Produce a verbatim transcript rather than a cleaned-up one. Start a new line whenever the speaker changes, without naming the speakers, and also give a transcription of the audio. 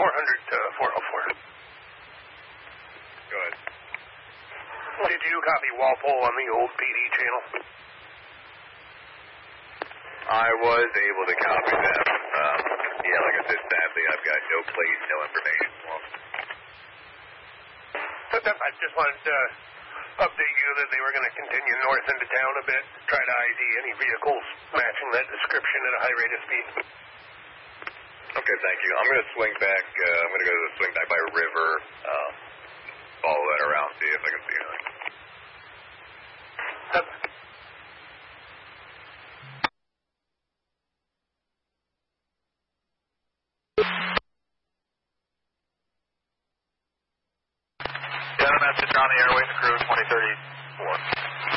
four hundred to four oh four.
Go ahead.
Did you copy Walpole on the old P D channel?
I was able to copy that. Um, yeah, like I said, sadly, I've got no place, no information for them.
I just wanted to update you that they were going to continue north into town a bit, try to I D any vehicles matching that description at a high rate of speed.
Okay, thank you. I'm going to swing back. Uh, I'm going to go to swing back by River, uh, follow that around, see if I can see anything.
Um,
Yeah, message on the airway, the crew twenty thirty-four.